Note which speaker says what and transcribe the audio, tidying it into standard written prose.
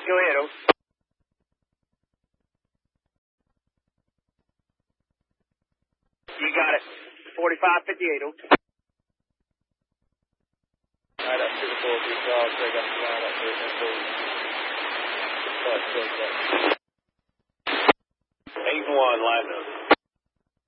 Speaker 1: go ahead, over. You got it. 4558, over.
Speaker 2: Alright, that's 2 to 4, 3 Charles, break up the line, that's 8 and 1, line up.